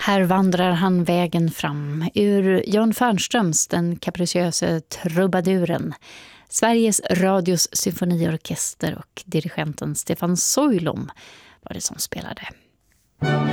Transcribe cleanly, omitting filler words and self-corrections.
Här vandrar han vägen fram ur Jan Färnströms Den capriciöse trubaduren. Sveriges Radios symfoniorkester och dirigenten Stefan Soilom var det som spelade.